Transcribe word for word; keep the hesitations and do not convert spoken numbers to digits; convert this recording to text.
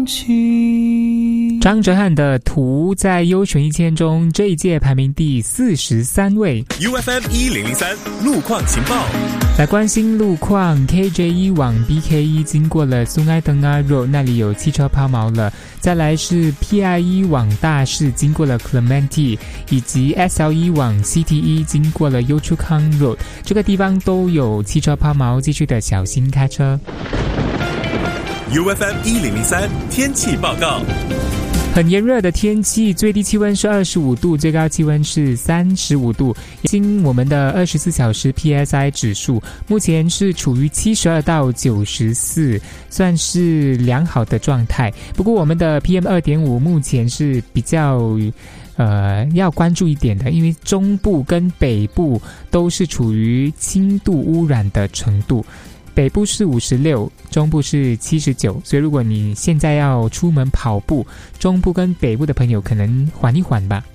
张哲瀚的《图》在优选一千中这一届排名第四十三位。 U F M 一零零三路况情报， 来关心路况 ，K J 一 往 B K 一 经过了苏埃登阿 Road 那里有汽车抛锚了。再来是 P I 一 往大市经过了 Clementi， 以及 S L 一 往 C T 一 经过了 Yio Chu Kang Road， 这个地方都有汽车抛锚，继续的小心开车。 U F M 一零零三天气报告。 很炎热的天气，最低气温是二十五度，最高气温是三十五度。经我们的二十四小时 P S I 指数，目前是处于七十二到九十四，算是良好的状态。不过我们的 P M 二点五 目前是比较呃要关注一点的，因为中部跟北部都是处于轻度污染的程度。北部是五十六，中部是七十九，所以如果你现在要出门跑步，中部跟北部的朋友可能缓一缓吧。